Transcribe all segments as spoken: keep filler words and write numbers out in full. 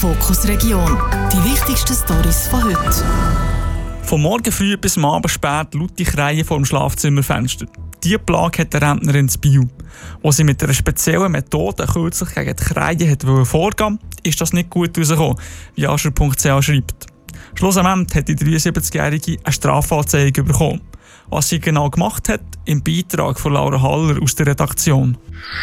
Fokus Region. Die wichtigsten Storys von heute. Von morgen früh bis am Abend spät laute Kreien vor dem Schlafzimmerfenster. Diese Plage hat der Rentnerin in Biel. Als sie mit einer speziellen Methode kürzlich gegen die Kreien hat vorgehen, ist das nicht gut herausgekommen, wie Ascher punkt c h schreibt. Schlussendlich hat die dreiundsiebzigjährige eine Strafanzeige bekommen. Was sie genau gemacht hat, im Beitrag von Laura Haller aus der Redaktion.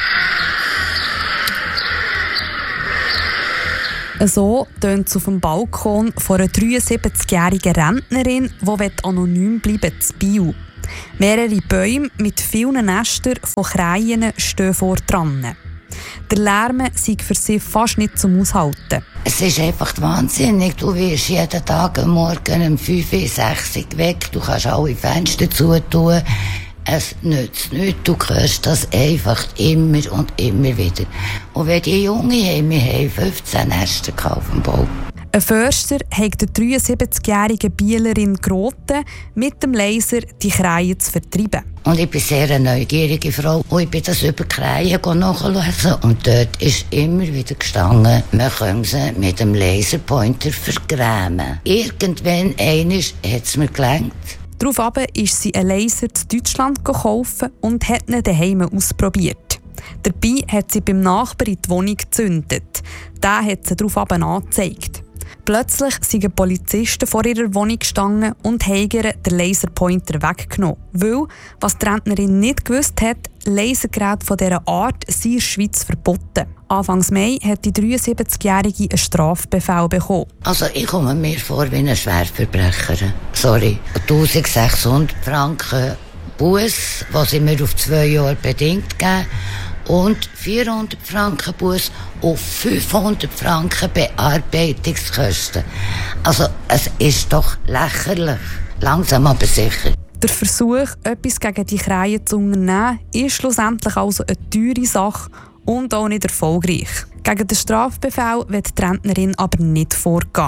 So tönt es auf dem Balkon von einer dreiundsiebzigjährigen Rentnerin, die anonym bleiben zu Biel. Mehrere Bäume mit vielen Nestern von Kreien stehen vor dran. Der Lärm sei für sie fast nicht zum Aushalten. Es ist einfach wahnsinnig. Du wirst jeden Tag am Morgen um fünf, sechs Uhr weg. Du kannst alle Fenster zutun. Es nützt nichts. Du hörst das einfach immer und immer wieder. Und wenn die Jungen haben, wir haben fünfzehn Nester auf dem Bau. Ein Förster hat der dreiundsiebzigjährige Bielerin geraten, mit dem Laser die Kreien zu vertreiben. Und ich bin sehr eine neugierige Frau. Und ich bin das über Kreien nachlesen. Und dort ist immer wieder gestanden, man kann sie mit dem Laserpointer vergrämen. Irgendwann einmal hat es mir gelangt. Daraufhin ist sie einen Laser zu Deutschland gekauft und hat ihn daheim ausprobiert. Dabei hat sie beim Nachbarn in die Wohnung gezündet. Der hat sie daraufhin angezeigt. Plötzlich sind Polizisten vor ihrer Wohnung gestanden und haben ihr den Laserpointer weggenommen. Weil, was die Rentnerin nicht gewusst hat, Lasergeräte von dieser Art sind in der Schweiz verboten. Anfang Mai hat die dreiundsiebzigjährige einen Strafbefehl bekommen. Also ich komme mir vor wie ein Schwerverbrecher. Sorry. eintausendsechshundert Franken Buß, was sie mir auf zwei Jahre bedingt geben. Und vierhundert Franken Buß und fünfhundert Franken Bearbeitungskosten. Also es ist doch lächerlich. Langsam aber sicher. Der Versuch, etwas gegen die Kreien zu unternehmen, ist schlussendlich also eine teure Sache und auch nicht erfolgreich. Gegen den Strafbefehl wird die Rentnerin aber nicht vorgehen.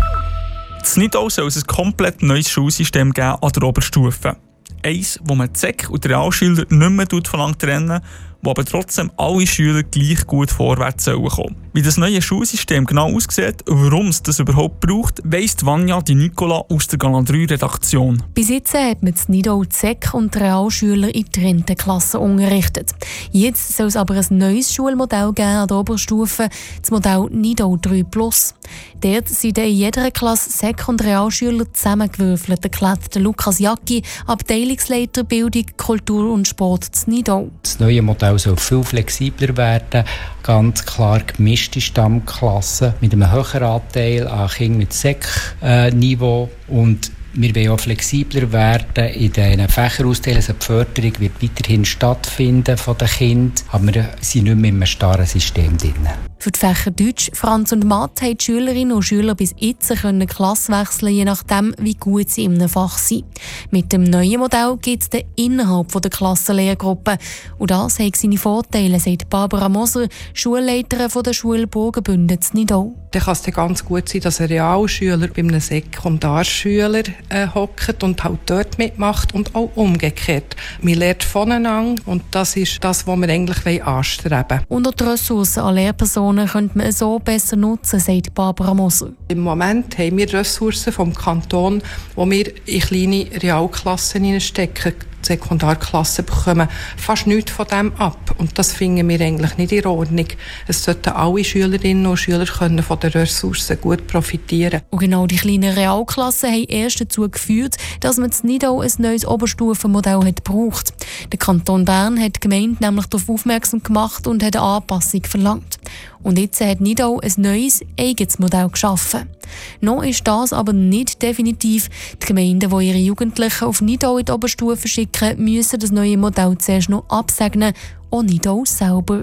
Es nicht auch soll es ein komplett neues Schulsystem geben an der Oberstufe. Eins, wo man die Sek- und die Realschüler nicht mehr voneinander trennen, wo aber trotzdem alle Schüler gleich gut vorwärts kommen sollen. Wie das neue Schulsystem genau aussieht und warum es das überhaupt braucht, weiss Vanja Di Nicola aus der Galant drei Redaktion. Bis jetzt hat man in Nidau die Sek- und die Realschüler in getrennten Klassen unterrichtet. Jetzt soll es aber ein neues Schulmodell geben an der Oberstufe, das Modell Nidau drei plus. Dort sind in jeder Klasse Sek- und Realschüler zusammengewürfelt, erklärt Lukas Jacki, Abteilungsleiter Bildung, Kultur und Sport in Nidau. Das neue Modell soll viel flexibler werden, ganz klar gemischte Stammklassen mit einem höheren Anteil an Kindern mit Sek-Niveau und wir wollen auch flexibler werden in den Fächerausteilen. Also die Förderung wird weiterhin stattfinden von den Kindern, aber wir sind nicht mehr in einem starren System drin. Für die Fächer Deutsch, Franz und Mathe haben die Schülerinnen und Schüler bis jetzt können Klasse wechseln, je nachdem, wie gut sie in einem Fach sind. Mit dem neuen Modell gibt es dann innerhalb der Klassenlehrgruppe. Und das hat seine Vorteile, sagt Barbara Moser, Schulleiterin der Schule Burgenbünden in Nidau. Dann kann es dann ganz gut sein, dass ein Realschüler bei einem Sekundarschüler äh, hockt und halt dort mitmacht und auch umgekehrt. Man lernt voneinander und das ist das, was wir eigentlich anstreben wollen. Und auch die Ressourcen an Lehrpersonen könnte man so besser nutzen, sagt Barbara Moser. Im Moment haben wir Ressourcen vom Kanton, die wir in kleine Realklassen hineinstecken. Die Sekundarklassen bekommen fast nichts von dem ab. Und das finden wir eigentlich nicht in Ordnung. Es sollten alle Schülerinnen und Schüler können von den Ressourcen gut profitieren. Und genau die kleinen Realklassen haben erst dazu geführt, dass man in Nidau ein neues Oberstufenmodell hat gebraucht. Der Kanton Bern hat die Gemeinde nämlich darauf aufmerksam gemacht und hat eine Anpassung verlangt. Und jetzt hat Nidau ein neues, eigenes Modell geschaffen. Noch ist das aber nicht definitiv. Die Gemeinden, die ihre Jugendlichen auf Nidau in die Oberstufe schicken, müssen das neue Modell zuerst noch absegnen, auch Nidau selber.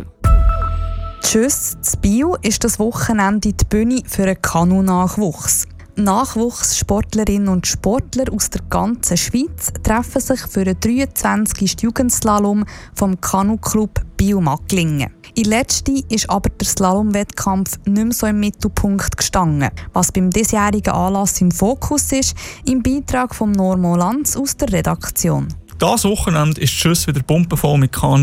Tschüss, in Biel ist das Wochenende die Bühne für einen Kanu-Nachwuchs. Nachwuchssportlerinnen und Sportler aus der ganzen Schweiz treffen sich für den dreiundzwanzigsten Jugendslalom vom Kanu-Club Biel-Magglingen. In letzter ist aber der Slalom-Wettkampf nicht mehr so im Mittelpunkt gestanden. Was beim diesjährigen Anlass im Fokus ist, im Beitrag von Normo Lanz aus der Redaktion. Das Wochenende ist Tschüss wieder pumpenvoll mit Kanus.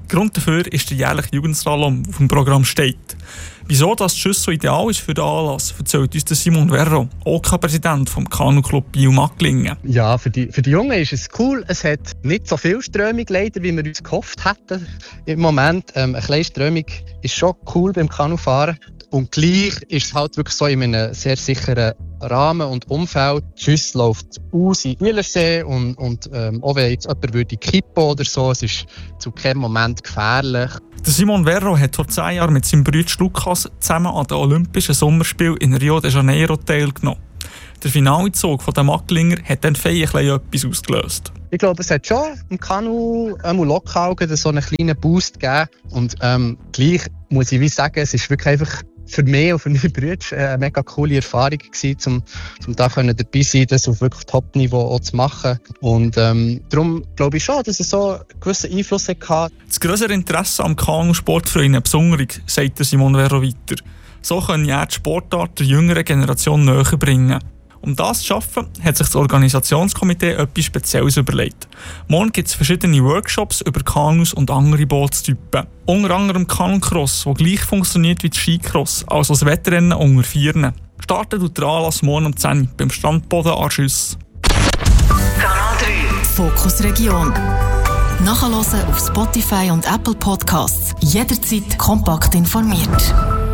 Grund dafür ist der jährliche Jugendslalom, der auf dem Programm steht. Wieso das Schuss so ideal ist für den Anlass, erzählt uns Simon Verro, O K-Präsident vom Kanuclub Biel-Macklingen. Ja, für die, für die Jungen ist es cool. Es hat nicht so viel Strömung leider, wie wir uns gehofft hätten im Moment. Ähm, eine kleine Strömung ist schon cool beim Kanufahren. Und gleich ist es halt wirklich so in einem sehr sicheren Rahmen und Umfeld. Die Schuss läuft aus in Ülersee und, und ähm, auch wenn jetzt jemand würde kippen oder so, es ist zu keinem Moment gefährlich. Der Simon Verro hat vor zehn Jahren mit seinem Bruder Lukas zusammen an den Olympischen Sommerspielen in Rio de Janeiro teilgenommen. Der Finalzug der Macklinger hat dann feierlich etwas ausgelöst. Ich glaube, es hat schon im Kanu ähm, Lokaugen so einen kleinen Boost gegeben. Und ähm, gleich muss ich wie sagen, es ist wirklich einfach für mich und für meine Brüder eine mega coole Erfahrung gewesen, um, um da dabei zu sein, das auf wirklich Top-Niveau auch zu machen. Und ähm, darum glaube ich schon, dass es so einen gewissen Einfluss hatte. Das grössere Interesse am Kanusport für eine Besonderung, sagt Simon Verro weiter. So können er die Sportart der jüngeren Generation näher bringen. Um das zu schaffen, hat sich das Organisationskomitee etwas Spezielles überlegt. Morgen gibt es verschiedene Workshops über Kanus und andere Bootstypen. Unter anderem Kanucross, der gleich funktioniert wie das Skicross, also das Wettrennen unter Vieren. Startet tut der Anlass morgen um zehn Uhr beim Strandboden an Schüss. Kanal drei Fokus Region. Nachhören auf Spotify und Apple Podcasts. Jederzeit kompakt informiert.